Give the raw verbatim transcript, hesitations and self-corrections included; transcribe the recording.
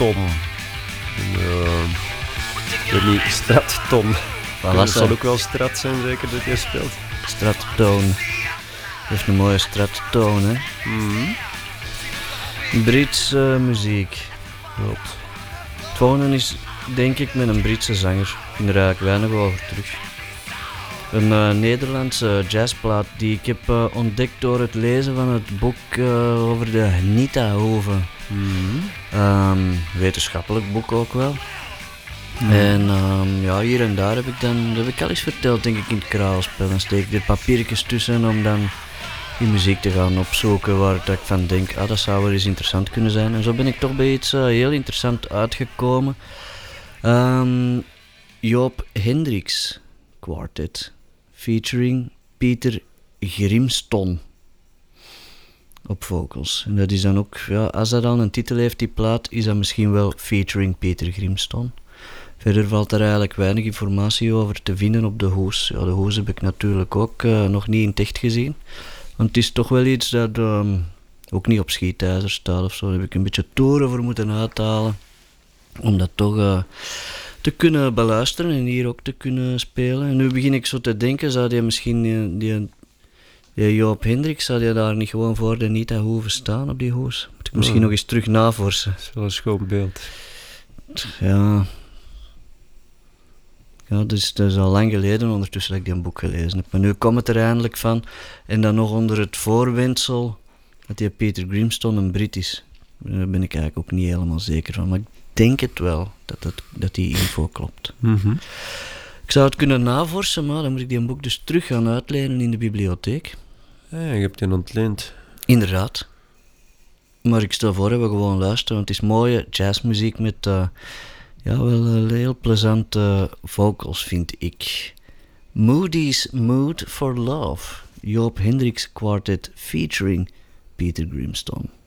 Uh, ik weet niet, Stratton. Wat Dat zal ook wel Strat zijn, zeker, dat je speelt. Strattoon. Dat is een mooie Strattoon, hè? Mm-hmm. Britse muziek. Klopt. Het volgende is, denk ik, met een Britse zanger. Ik vind er eigenlijk weinig over terug. Een uh, Nederlandse jazzplaat die ik heb uh, ontdekt door het lezen van het boek uh, over de Nita-hoeven. Mm-hmm. Um, wetenschappelijk boek ook wel. Mm. En um, ja, hier en daar heb ik dan, dat heb ik al eens verteld, denk ik, in het kraalspel. Dan steek ik er papiertjes tussen om dan die muziek te gaan opzoeken waar dat ik van denk, ah, dat zou wel eens interessant kunnen zijn. En zo ben ik toch bij iets uh, heel interessant uitgekomen. Um, Joop Hendricks Quartet, featuring Pieter Grimston op vocals. En dat is dan ook, ja, als dat dan een titel heeft, die plaat, is dat misschien wel featuring Pieter Grimston. Verder valt er eigenlijk weinig informatie over te vinden op de hoes. Ja, de hoes heb ik natuurlijk ook uh, nog niet in het echt gezien. Want het is toch wel iets dat um, ook niet op schietijzer staat of zo. Daar heb ik een beetje toeren voor moeten uithalen. Om dat toch uh, te kunnen beluisteren en hier ook te kunnen spelen. En nu begin ik zo te denken, zou die misschien die, die, die Joop Hendricks, zou die daar niet gewoon voor de Nita hoeven staan op die hoes? Moet ik misschien oh. nog eens terug navorsen. Dat is wel een schoon beeld. Ja... Ja, dus dat is al lang geleden ondertussen dat ik die boek gelezen heb. Maar nu komt het er eindelijk van. En dan nog onder het voorwendsel dat die Peter Grimston een Brit is. Daar ben ik eigenlijk ook niet helemaal zeker van. Maar ik denk het wel, dat, dat, dat die info klopt. Mm-hmm. Ik zou het kunnen navorsen, maar dan moet ik die boek dus terug gaan uitlenen in de bibliotheek. Ja, je hebt die ontleend. Inderdaad. Maar ik stel voor dat we gewoon luisteren, want het is mooie jazzmuziek met... Uh, Ja, wel uh, heel plezante vocals, vind ik. Moody's Mood for Love. Joop Hendricks Quartet featuring Pieter Grimston.